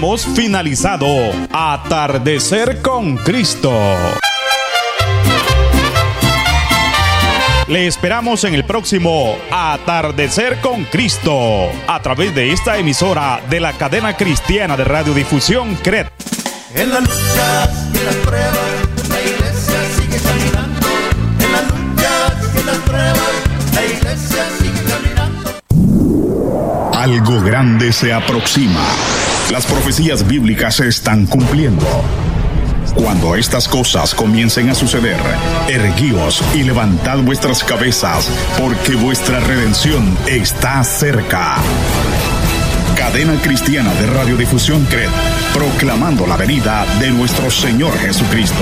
hemos finalizado Atardecer con Cristo. Le esperamos en el próximo Atardecer con Cristo a través de esta emisora de la cadena cristiana de radiodifusión CRED. En las luchas y en las pruebas, la iglesia sigue caminando. En las luchas y en las pruebas, la iglesia sigue caminando. Algo grande se aproxima. Las profecías bíblicas se están cumpliendo. Cuando estas cosas comiencen a suceder, erguíos y levantad vuestras cabezas, porque vuestra redención está cerca. Cadena Cristiana de Radiodifusión CRED, proclamando la venida de nuestro Señor Jesucristo.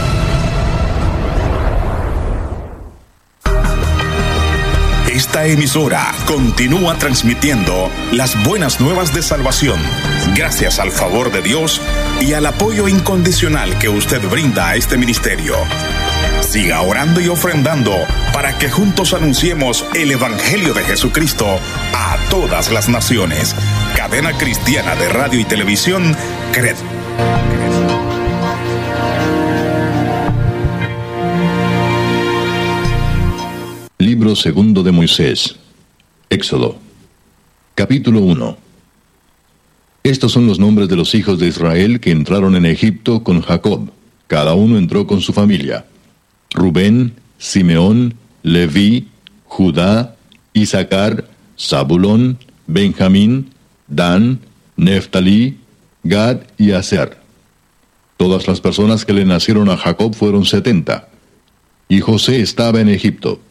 Esta emisora continúa transmitiendo las buenas nuevas de salvación, gracias al favor de Dios y al apoyo incondicional que usted brinda a este ministerio. Siga orando y ofrendando para que juntos anunciemos el Evangelio de Jesucristo a todas las naciones. Cadena Cristiana de Radio y Televisión, CRED. Libro segundo de Moisés. Éxodo. Capítulo 1. Estos son los nombres de los hijos de Israel que entraron en Egipto con Jacob. Cada uno entró con su familia: Rubén, Simeón, Leví, Judá, Isaacar, Zabulón, Benjamín, Dan, Neftalí, Gad y Aser. Todas las personas que le nacieron a Jacob fueron 70. Y José estaba en Egipto.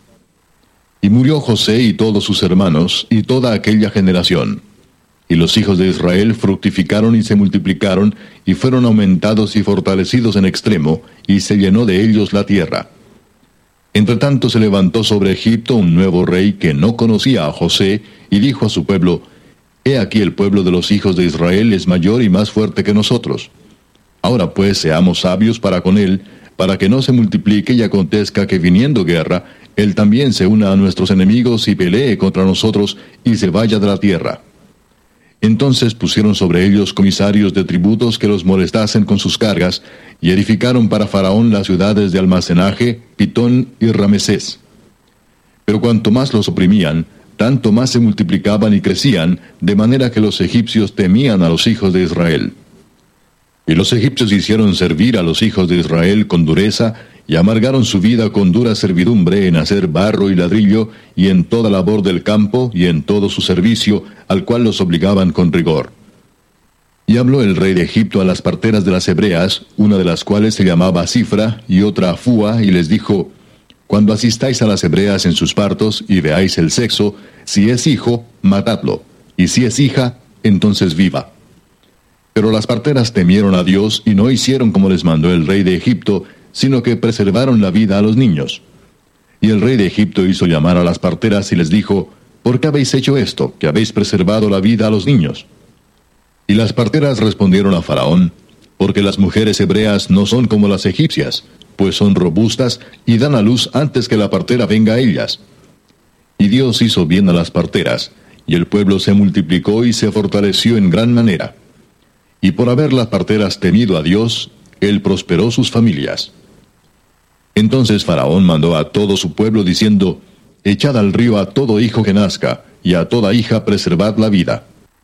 Y murió José y todos sus hermanos, y toda aquella generación. Y los hijos de Israel fructificaron y se multiplicaron, y fueron aumentados y fortalecidos en extremo, y se llenó de ellos la tierra. Entretanto se levantó sobre Egipto un nuevo rey que no conocía a José, y dijo a su pueblo: He aquí el pueblo de los hijos de Israel es mayor y más fuerte que nosotros. Ahora pues seamos sabios para con él, para que no se multiplique y acontezca que viniendo guerra, él también se una a nuestros enemigos y pelee contra nosotros y se vaya de la tierra. Entonces pusieron sobre ellos comisarios de tributos que los molestasen con sus cargas, y edificaron para Faraón las ciudades de almacenaje, Pitón y Ramesés. Pero cuanto más los oprimían, tanto más se multiplicaban y crecían, de manera que los egipcios temían a los hijos de Israel. Y los egipcios hicieron servir a los hijos de Israel con dureza, y amargaron su vida con dura servidumbre en hacer barro y ladrillo, y en toda labor del campo, y en todo su servicio, al cual los obligaban con rigor. Y habló el rey de Egipto a las parteras de las hebreas, una de las cuales se llamaba Cifra, y otra Fúa, y les dijo: Cuando asistáis a las hebreas en sus partos, y veáis el sexo, si es hijo, matadlo, y si es hija, entonces viva. Pero las parteras temieron a Dios, y no hicieron como les mandó el rey de Egipto, sino que preservaron la vida a los niños. Y el rey de Egipto hizo llamar a las parteras y les dijo: ¿Por qué habéis hecho esto, que habéis preservado la vida a los niños? Y las parteras respondieron a Faraón: Porque las mujeres hebreas no son como las egipcias, pues son robustas y dan a luz antes que la partera venga a ellas. Y Dios hizo bien a las parteras, y el pueblo se multiplicó y se fortaleció en gran manera. Y por haber las parteras temido a Dios, Él prosperó sus familias. Entonces Faraón mandó a todo su pueblo diciendo: Echad al río a todo hijo que nazca, y a toda hija preservad la vida.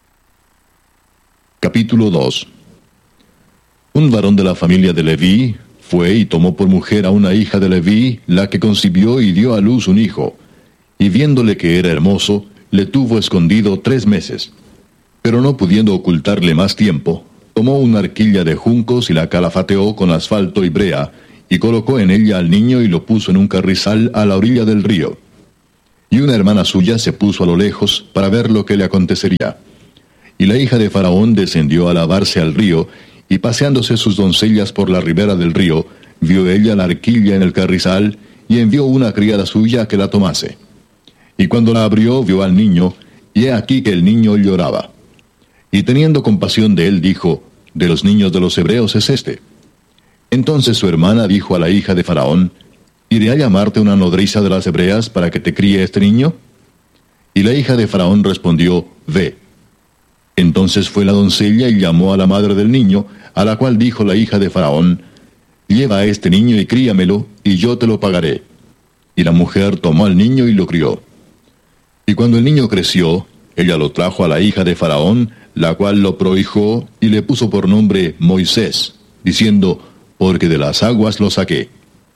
Capítulo 2. Un varón de la familia de Leví fue y tomó por mujer a una hija de Leví, la que concibió y dio a luz un hijo. Y viéndole que era hermoso, le tuvo escondido 3 meses. Pero no pudiendo ocultarle más tiempo, tomó una arquilla de juncos y la calafateó con asfalto y brea, y colocó en ella al niño y lo puso en un carrizal a la orilla del río. Y una hermana suya se puso a lo lejos para ver lo que le acontecería. Y la hija de Faraón descendió a lavarse al río, y paseándose sus doncellas por la ribera del río, vio ella la arquilla en el carrizal, y envió una criada suya a que la tomase. Y cuando la abrió, vio al niño, y he aquí que el niño lloraba. Y teniendo compasión de él, dijo: De los niños de los hebreos es este. Entonces su hermana dijo a la hija de Faraón: ¿Iré a llamarte una nodriza de las hebreas para que te críe este niño? Y la hija de Faraón respondió: Ve. Entonces fue la doncella y llamó a la madre del niño, a la cual dijo la hija de Faraón: «Lleva a este niño y críamelo, y yo te lo pagaré». Y la mujer tomó al niño y lo crió. Y cuando el niño creció, ella lo trajo a la hija de Faraón, la cual lo prohijó y le puso por nombre Moisés, diciendo: «Porque de las aguas lo saqué».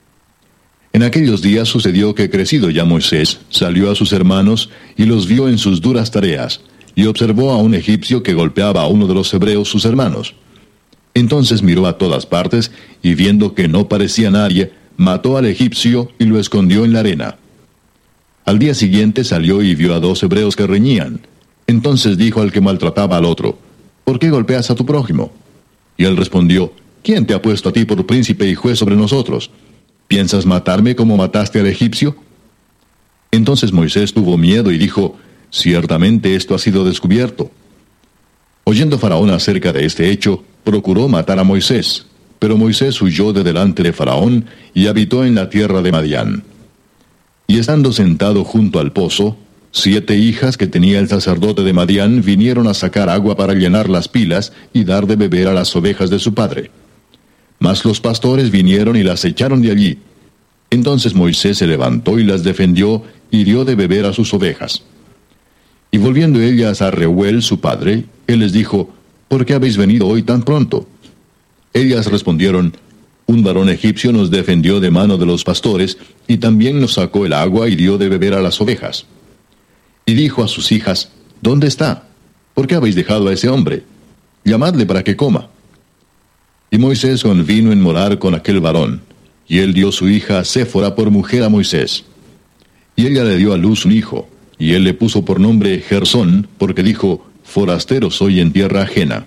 En aquellos días sucedió que, crecido ya Moisés, salió a sus hermanos y los vio en sus duras tareas, y observó a un egipcio que golpeaba a uno de los hebreos sus hermanos. Entonces miró a todas partes, y viendo que no parecía nadie, mató al egipcio y lo escondió en la arena. Al día siguiente salió y vio a 2 hebreos que reñían. Entonces dijo al que maltrataba al otro: «¿Por qué golpeas a tu prójimo?». Y él respondió: «¿Quién te ha puesto a ti por príncipe y juez sobre nosotros? ¿Piensas matarme como mataste al egipcio?». Entonces Moisés tuvo miedo y dijo: «Ciertamente esto ha sido descubierto». Oyendo Faraón acerca de este hecho, procuró matar a Moisés, pero Moisés huyó de delante de Faraón y habitó en la tierra de Madián. Y estando sentado junto al pozo, 7 hijas que tenía el sacerdote de Madián vinieron a sacar agua para llenar las pilas y dar de beber a las ovejas de su padre. Mas los pastores vinieron y las echaron de allí. Entonces Moisés se levantó y las defendió y dio de beber a sus ovejas. Y volviendo ellas a Reuel su padre, él les dijo: «¿Por qué habéis venido hoy tan pronto?». Ellas respondieron: «Un varón egipcio nos defendió de mano de los pastores, y también nos sacó el agua y dio de beber a las ovejas». Y dijo a sus hijas: «¿Dónde está? ¿Por qué habéis dejado a ese hombre? Llamadle para que coma». Y Moisés convino en morar con aquel varón, y él dio su hija Séfora por mujer a Moisés. Y ella le dio a luz un hijo, y él le puso por nombre Gersón, porque dijo: «Forastero soy en tierra ajena».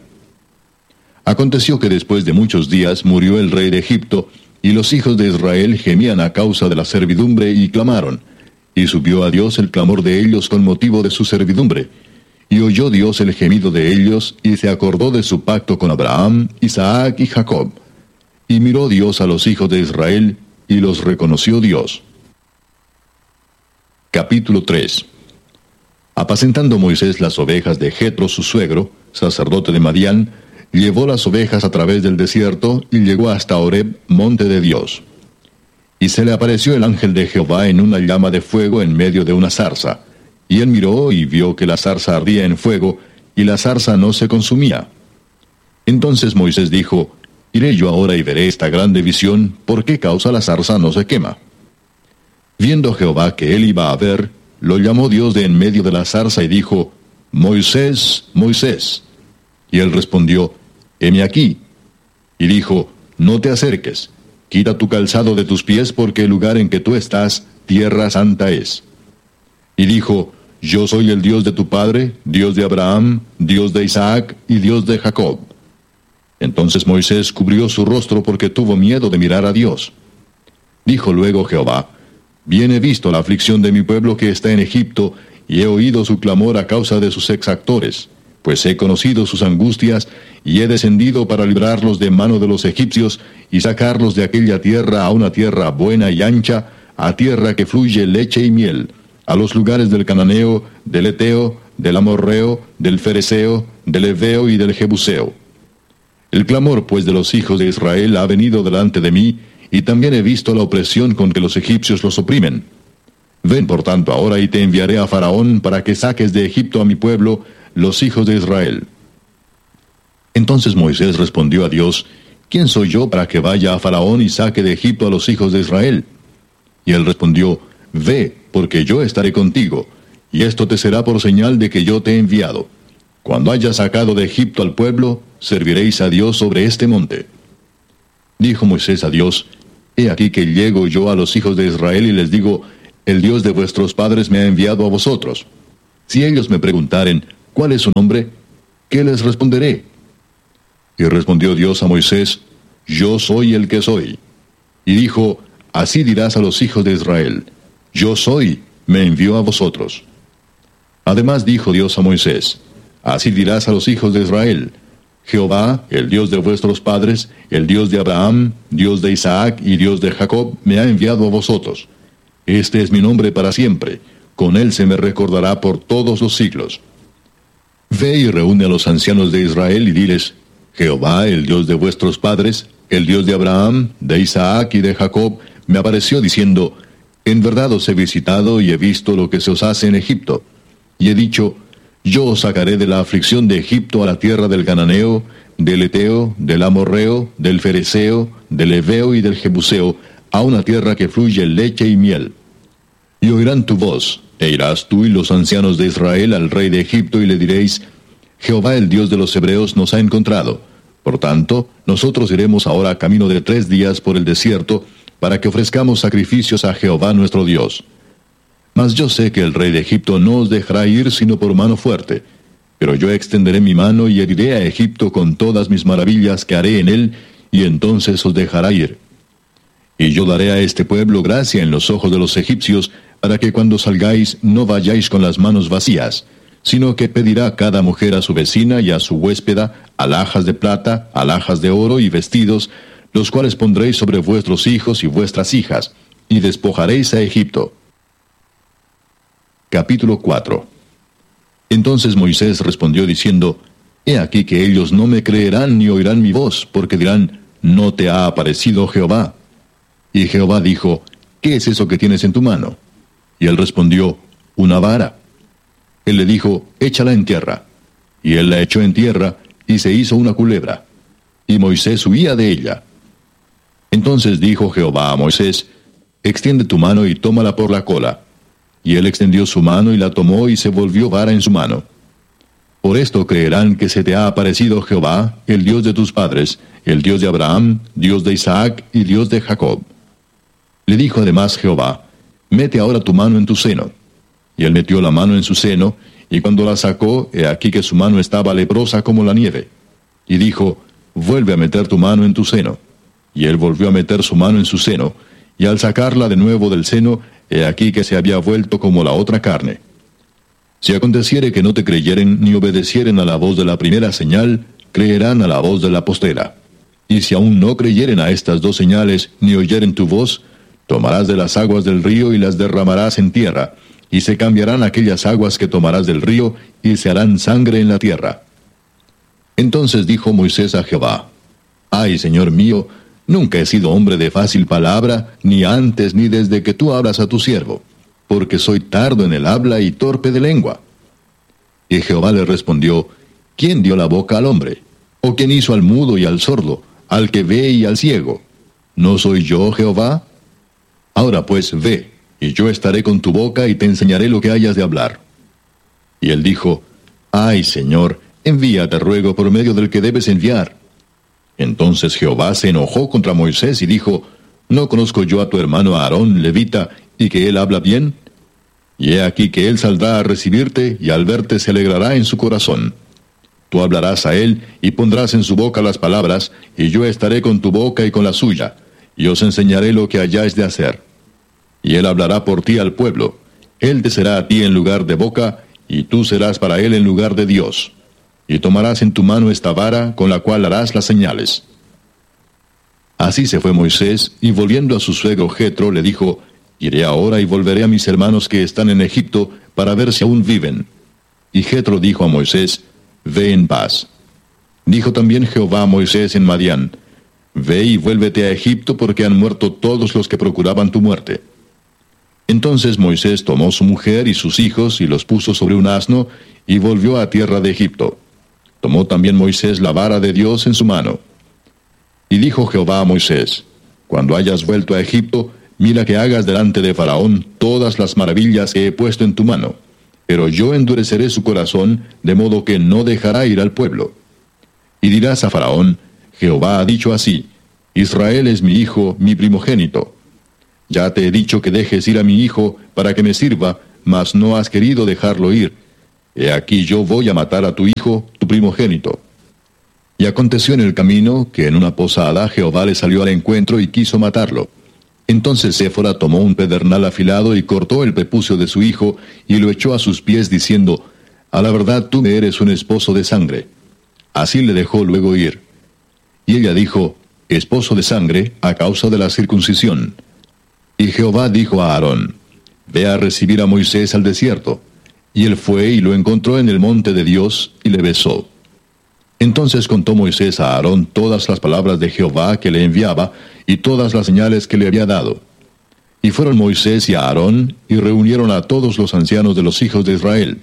Aconteció que después de muchos días murió el rey de Egipto, y los hijos de Israel gemían a causa de la servidumbre y clamaron. Y subió a Dios el clamor de ellos con motivo de su servidumbre. Y oyó Dios el gemido de ellos, y se acordó de su pacto con Abraham, Isaac y Jacob. Y miró Dios a los hijos de Israel, y los reconoció Dios. Capítulo 3. Apacentando Moisés las ovejas de Jetro su suegro, sacerdote de Madián, llevó las ovejas a través del desierto, y llegó hasta Horeb, monte de Dios. Y se le apareció el ángel de Jehová en una llama de fuego en medio de una zarza. Y él miró y vio que la zarza ardía en fuego, y la zarza no se consumía. Entonces Moisés dijo: «Iré yo ahora y veré esta grande visión, ¿por qué causa la zarza no se quema?». Viendo Jehová que él iba a ver, lo llamó Dios de en medio de la zarza y dijo: «Moisés, Moisés». Y él respondió: «Heme aquí». Y dijo: «No te acerques, quita tu calzado de tus pies, porque el lugar en que tú estás, tierra santa es». Y dijo: «Yo soy el Dios de tu padre, Dios de Abraham, Dios de Isaac y Dios de Jacob». Entonces Moisés cubrió su rostro porque tuvo miedo de mirar a Dios. Dijo luego Jehová: «Bien he visto la aflicción de mi pueblo que está en Egipto, y he oído su clamor a causa de sus exactores, pues he conocido sus angustias, y he descendido para librarlos de mano de los egipcios, y sacarlos de aquella tierra a una tierra buena y ancha, a tierra que fluye leche y miel, a los lugares del cananeo, del eteo, del amorreo, del fereceo, del heveo y del jebuseo. El clamor pues de los hijos de Israel ha venido delante de mí, y también he visto la opresión con que los egipcios los oprimen. Ven por tanto ahora y te enviaré a Faraón para que saques de Egipto a mi pueblo, los hijos de Israel». Entonces Moisés respondió a Dios: «¿Quién soy yo para que vaya a Faraón y saque de Egipto a los hijos de Israel?». Y él respondió: «Ve, porque yo estaré contigo, y esto te será por señal de que yo te he enviado. Cuando hayas sacado de Egipto al pueblo, serviréis a Dios sobre este monte». Dijo Moisés a Dios: «He aquí que llego yo a los hijos de Israel y les digo: el Dios de vuestros padres me ha enviado a vosotros. Si ellos me preguntaren: ¿cuál es su nombre?, ¿qué les responderé?». Y respondió Dios a Moisés: «Yo soy el que soy». Y dijo: «Así dirás a los hijos de Israel: Yo soy, me envió a vosotros». Además dijo Dios a Moisés: «Así dirás a los hijos de Israel: Jehová, el Dios de vuestros padres, el Dios de Abraham, Dios de Isaac y Dios de Jacob, me ha enviado a vosotros. Este es mi nombre para siempre, con él se me recordará por todos los siglos». Ve y reúne a los ancianos de Israel y diles: Jehová, el Dios de vuestros padres, el Dios de Abraham, de Isaac y de Jacob, me apareció diciendo: en verdad os he visitado y he visto lo que se os hace en Egipto. Y he dicho: yo os sacaré de la aflicción de Egipto a la tierra del Cananeo, del Eteo, del Amorreo, del Fereceo, del Heveo y del Jebuseo, a una tierra que fluye leche y miel. Y oirán tu voz, e irás tú y los ancianos de Israel al rey de Egipto y le diréis: Jehová, el Dios de los hebreos, nos ha encontrado. Por tanto, nosotros iremos ahora camino de 3 días por el desierto, para que ofrezcamos sacrificios a Jehová nuestro Dios. Mas yo sé que el rey de Egipto no os dejará ir sino por mano fuerte. Pero yo extenderé mi mano y heriré a Egipto con todas mis maravillas que haré en él, y entonces os dejará ir. Y yo daré a este pueblo gracia en los ojos de los egipcios, para que cuando salgáis no vayáis con las manos vacías, sino que pedirá cada mujer a su vecina y a su huéspeda alhajas de plata, alhajas de oro y vestidos, los cuales pondréis sobre vuestros hijos y vuestras hijas, y despojaréis a Egipto. Capítulo 4. Entonces Moisés respondió diciendo: He aquí que ellos no me creerán ni oirán mi voz, porque dirán: ¿no te ha aparecido Jehová? Y Jehová dijo: ¿qué es eso que tienes en tu mano? Y él respondió: una vara. Él le dijo: échala en tierra. Y él la echó en tierra, y se hizo una culebra. Y Moisés huía de ella. Entonces dijo Jehová a Moisés: extiende tu mano y tómala por la cola. Y él extendió su mano y la tomó, y se volvió vara en su mano. Por esto creerán que se te ha aparecido Jehová, el Dios de tus padres, el Dios de Abraham, Dios de Isaac y Dios de Jacob. Le dijo además Jehová: mete ahora tu mano en tu seno. Y él metió la mano en su seno, y cuando la sacó, he aquí que su mano estaba leprosa como la nieve. Y dijo: vuelve a meter tu mano en tu seno. Y él volvió a meter su mano en su seno, y al sacarla de nuevo del seno, he aquí que se había vuelto como la otra carne. Si aconteciere que no te creyeren ni obedecieren a la voz de la primera señal, creerán a la voz de la postera. Y si aún no creyeren a estas 2 señales, ni oyeren tu voz, tomarás de las aguas del río y las derramarás en tierra, y se cambiarán aquellas aguas que tomarás del río, y se harán sangre en la tierra. Entonces dijo Moisés a Jehová: ay, Señor mío, nunca he sido hombre de fácil palabra, ni antes ni desde que tú hablas a tu siervo, porque soy tardo en el habla y torpe de lengua. Y Jehová le respondió: ¿quién dio la boca al hombre? ¿O quién hizo al mudo y al sordo, al que ve y al ciego? ¿No soy yo Jehová? Ahora pues ve, y yo estaré con tu boca y te enseñaré lo que hayas de hablar. Y él dijo: ay, Señor, envíate, ruego, por medio del que debes enviar. Entonces Jehová se enojó contra Moisés y dijo: ¿no conozco yo a tu hermano Aarón, levita, y que él habla bien? Y he aquí que él saldrá a recibirte, y al verte se alegrará en su corazón. Tú hablarás a él, y pondrás en su boca las palabras, y yo estaré con tu boca y con la suya, y os enseñaré lo que hayáis de hacer. Y él hablará por ti al pueblo. Él te será a ti en lugar de boca, y tú serás para él en lugar de Dios. Y tomarás en tu mano esta vara, con la cual harás las señales. Así se fue Moisés, y volviendo a su suegro Jetro, le dijo: iré ahora y volveré a mis hermanos que están en Egipto, para ver si aún viven. Y Jetro dijo a Moisés: ve en paz. Dijo también Jehová a Moisés en Madián: ve y vuélvete a Egipto, porque han muerto todos los que procuraban tu muerte. Entonces Moisés tomó su mujer y sus hijos, y los puso sobre un asno, y volvió a tierra de Egipto. Tomó también Moisés la vara de Dios en su mano. Y dijo Jehová a Moisés: cuando hayas vuelto a Egipto, mira que hagas delante de Faraón todas las maravillas que he puesto en tu mano. Pero yo endureceré su corazón, de modo que no dejará ir al pueblo. Y dirás a Faraón: Jehová ha dicho así: Israel es mi hijo, mi primogénito. Ya te he dicho que dejes ir a mi hijo para que me sirva, mas no has querido dejarlo ir. He aquí yo voy a matar a tu hijo, tu primogénito. Y aconteció en el camino que en una posada Jehová le salió al encuentro y quiso matarlo. Entonces Séfora tomó un pedernal afilado y cortó el prepucio de su hijo y lo echó a sus pies diciendo: a la verdad tú me eres un esposo de sangre. Así le dejó luego ir. Y ella dijo: esposo de sangre, a causa de la circuncisión. Y Jehová dijo a Aarón: ve a recibir a Moisés al desierto. Y él fue y lo encontró en el monte de Dios, y le besó. Entonces contó Moisés a Aarón todas las palabras de Jehová que le enviaba, y todas las señales que le había dado. Y fueron Moisés y Aarón, y reunieron a todos los ancianos de los hijos de Israel.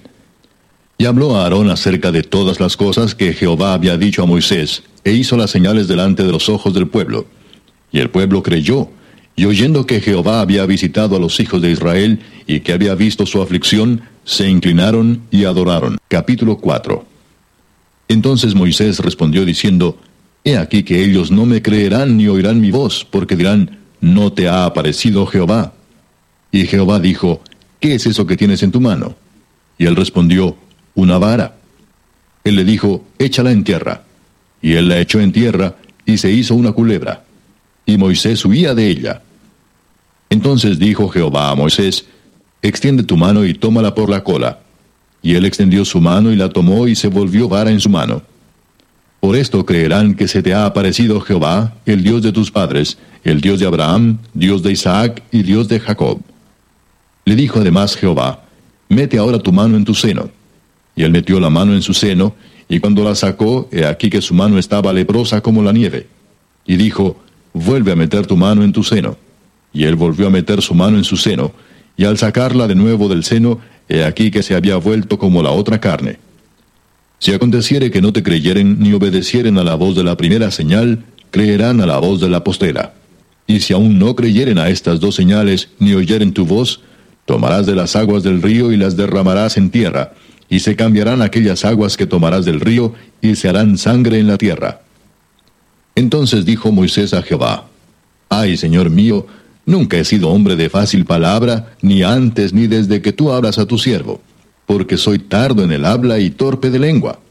Y habló a Aarón acerca de todas las cosas que Jehová había dicho a Moisés, e hizo las señales delante de los ojos del pueblo. Y el pueblo creyó, y oyendo que Jehová había visitado a los hijos de Israel, y que había visto su aflicción, se inclinaron y adoraron. Capítulo 4. Entonces Moisés respondió diciendo, He aquí que ellos no me creerán ni oirán mi voz, porque dirán, ¿no te ha aparecido Jehová? Y Jehová dijo, ¿qué es eso que tienes en tu mano? Y él respondió, una vara. Él le dijo, échala en tierra. Y él la echó en tierra, y se hizo una culebra. Y Moisés huía de ella. Entonces dijo Jehová a Moisés, extiende tu mano y tómala por la cola. Y él extendió su mano y la tomó, y se volvió vara en su mano. Por esto creerán que se te ha aparecido Jehová, el Dios de tus padres, el Dios de Abraham, Dios de Isaac y Dios de Jacob. Le dijo además Jehová, mete ahora tu mano en tu seno. Y él metió la mano en su seno, y cuando la sacó, he aquí que su mano estaba leprosa como la nieve. Y dijo, vuelve a meter tu mano en tu seno. Y él volvió a meter su mano en su seno, y al sacarla de nuevo del seno, he aquí que se había vuelto como la otra carne. Si aconteciere que no te creyeren ni obedecieren a la voz de la primera señal, creerán a la voz de la postera. Y si aún no creyeren a estas dos señales, ni oyeren tu voz, tomarás de las aguas del río y las derramarás en tierra, y se cambiarán aquellas aguas que tomarás del río, y se harán sangre en la tierra. Entonces dijo Moisés a Jehová, Ay, Señor mío, nunca he sido hombre de fácil palabra, ni antes ni desde que tú hablas a tu siervo, porque soy tardo en el habla y torpe de lengua.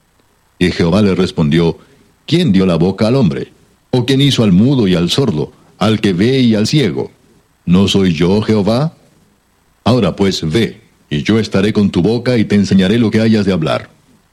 Y Jehová le respondió, ¿quién dio la boca al hombre? ¿O quién hizo al mudo y al sordo, al que ve y al ciego? ¿No soy yo Jehová? Ahora pues ve, y yo estaré con tu boca y te enseñaré lo que hayas de hablar.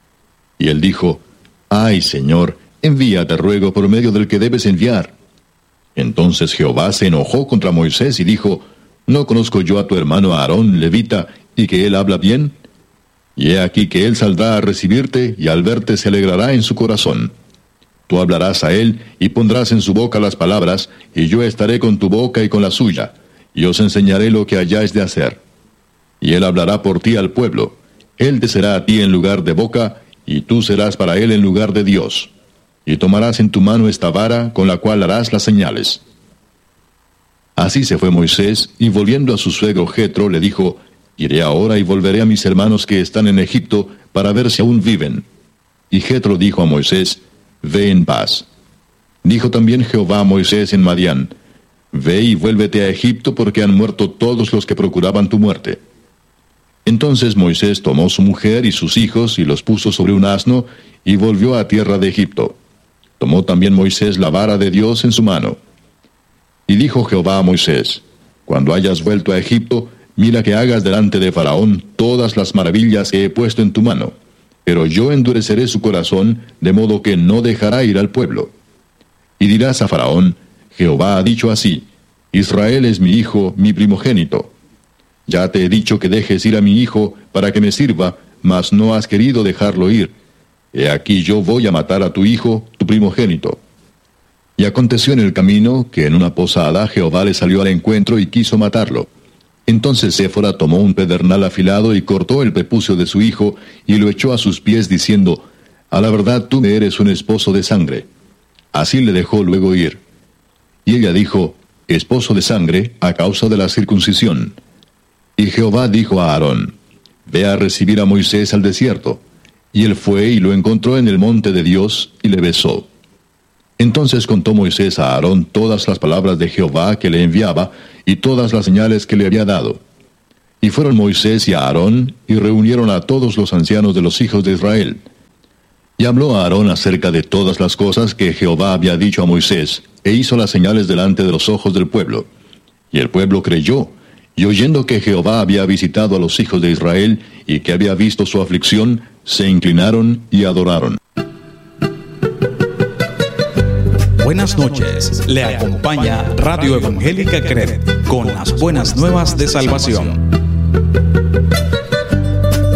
Y él dijo, Ay, Señor, envíate, ruego, por medio del que debes enviar. Entonces Jehová se enojó contra Moisés y dijo, ¿no conozco yo a tu hermano Aarón, levita, y que él habla bien? Y he aquí que él saldrá a recibirte, y al verte se alegrará en su corazón. Tú hablarás a él, y pondrás en su boca las palabras, y yo estaré con tu boca y con la suya, y os enseñaré lo que hayáis de hacer. Y él hablará por ti al pueblo. Él te será a ti en lugar de boca, y tú serás para él en lugar de Dios. Y tomarás en tu mano esta vara, con la cual harás las señales. Así se fue Moisés, y volviendo a su suegro Jetro, le dijo, Iré ahora y volveré a mis hermanos que están en Egipto, para ver si aún viven. Y Jetro dijo a Moisés, Ve en paz. Dijo también Jehová a Moisés en Madián, Ve y vuélvete a Egipto, porque han muerto todos los que procuraban tu muerte. Entonces Moisés tomó su mujer y sus hijos, y los puso sobre un asno, y volvió a tierra de Egipto. Tomó también Moisés la vara de Dios en su mano. Y dijo Jehová a Moisés, Cuando hayas vuelto a Egipto, mira que hagas delante de Faraón todas las maravillas que he puesto en tu mano. Pero yo endureceré su corazón, de modo que no dejará ir al pueblo. Y dirás a Faraón, Jehová ha dicho así, Israel es mi hijo, mi primogénito. Ya te he dicho que dejes ir a mi hijo para que me sirva, mas no has querido dejarlo ir. He aquí yo voy a matar a tu hijo, tu primogénito. Y aconteció en el camino que en una posada Jehová le salió al encuentro y quiso matarlo. Entonces Séfora tomó un pedernal afilado y cortó el prepucio de su hijo y lo echó a sus pies diciendo, A la verdad tú me eres un esposo de sangre. Así le dejó luego ir. Y ella dijo, Esposo de sangre, a causa de la circuncisión. Y Jehová dijo a Aarón, Ve a recibir a Moisés al desierto. Y él fue y lo encontró en el monte de Dios, y le besó. Entonces contó Moisés a Aarón todas las palabras de Jehová que le enviaba, y todas las señales que le había dado. Y fueron Moisés y Aarón, y reunieron a todos los ancianos de los hijos de Israel. Y habló a Aarón acerca de todas las cosas que Jehová había dicho a Moisés, e hizo las señales delante de los ojos del pueblo. Y el pueblo creyó, y oyendo que Jehová había visitado a los hijos de Israel, y que había visto su aflicción, se inclinaron y adoraron. Buenas noches, le acompaña Radio Evangélica CRED con las buenas nuevas de salvación.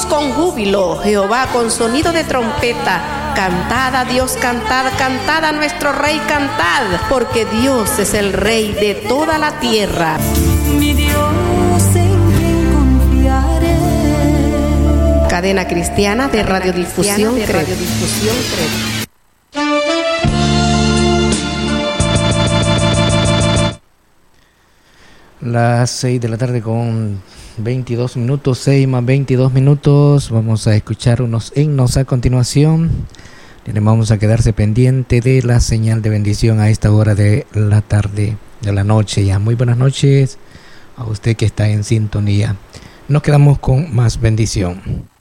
Cantemos con júbilo, Jehová, con sonido de trompeta. Cantad a Dios, cantad, cantad a nuestro Rey, cantad, porque Dios es el Rey de toda la tierra. Mi Dios, en quien confiaré. Cadena Cristiana de Radiodifusión CRED. Las 6 de la tarde con 22 minutos, 6 más 22 minutos. Vamos a escuchar unos himnos a continuación. Vamos a quedarse pendiente de la señal de bendición a esta hora de la tarde, de la noche ya. Muy buenas noches a usted que está en sintonía. Nos quedamos con más bendición.